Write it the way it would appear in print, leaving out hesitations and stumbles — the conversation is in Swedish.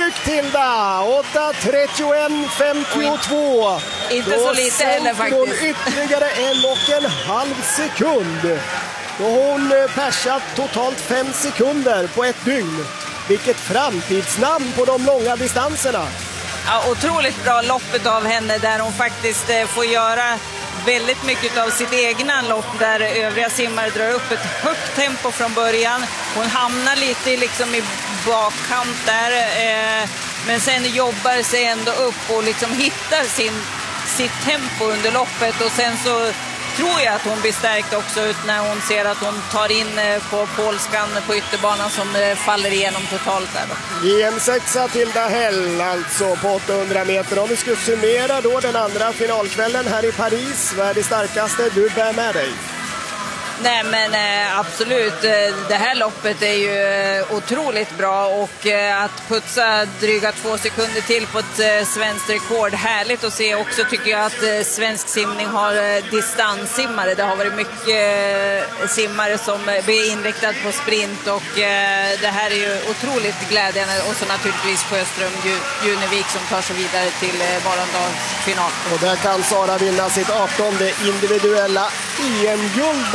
Snyggt Tilda! 8:31,52. Inte så lite heller faktiskt. Hon ytterligare 1,5 sekund. Då har hon persat totalt 5 sekunder på ett dygn. Vilket framtidsnamn på de långa distanserna. Ja, otroligt bra loppet av henne där hon faktiskt får göra väldigt mycket av sitt egna lopp där övriga simmare drar upp ett högt tempo från början. Hon hamnar lite liksom i bakkant där men sen jobbar sig ändå upp och liksom hittar sitt tempo under loppet och sen så tror jag att hon blir stärkt också ut när hon ser att hon tar in på polskan på ytterbanan som faller igenom totalt där då. I en sexa Tilda Hell alltså på 800 meter. Om vi ska summera då den andra finalkvällen här i Paris, vad är det starkaste du bär med dig? Nej men absolut, det här loppet är ju otroligt bra och att putsa dryga 2 sekunder till på ett svenskt rekord, härligt att se också tycker jag att svensk simning har distanssimmare. Det har varit mycket simmare som blir inriktad på sprint och det här är ju otroligt glädjande och så naturligtvis Sjöström Junevik som tar sig vidare till morgondagens final. Och där kan Sara vinna sitt 18:e individuella EM-guld.